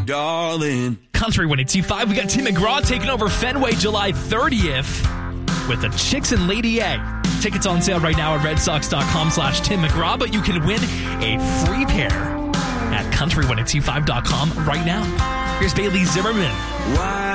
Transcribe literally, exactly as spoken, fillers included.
darling. Country one eighty-two point five. We got Tim McGraw taking over Fenway July thirtieth with the Chicks and Lady A. Tickets on sale right now at redsox.com slash Tim McGraw, but you can win a free pair at country one eighty-two point five dot com right now. Here's Bailey Zimmerman. Why?